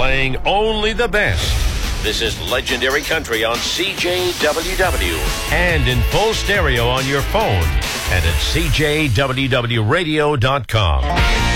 playing only the best. This is Legendary Country on CJWW and in full stereo on your phone and at CJWWradio.com.